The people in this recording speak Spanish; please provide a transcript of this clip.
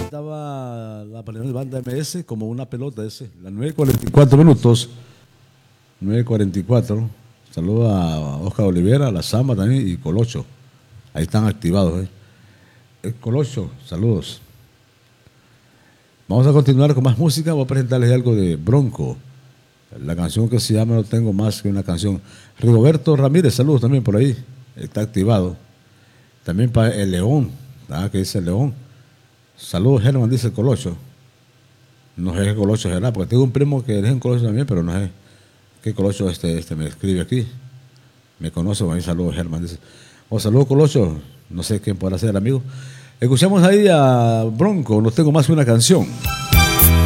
Estaba la banda MS como una pelota ese. Las 9:44 minutos. 9:44. Saludos a Oscar Olivera, a la Zamba también y Colocho. Ahí están activados. Colocho, saludos. Vamos a continuar con más música. Voy a presentarles algo de Bronco. La canción que se llama No tengo más que una canción. Rigoberto Ramírez, saludos también por ahí. Está activado. También para el León. Que dice el León. Saludos, Germán, dice el Colocho. No sé qué Colocho será, porque tengo un primo que es en Colocho también, pero no sé qué Colocho me escribe aquí. Me conoce, bueno, saludos, Germán, dice. Saludos, Colocho. No sé quién podrá ser, amigo. Escuchamos ahí a Bronco, No tengo más que una canción.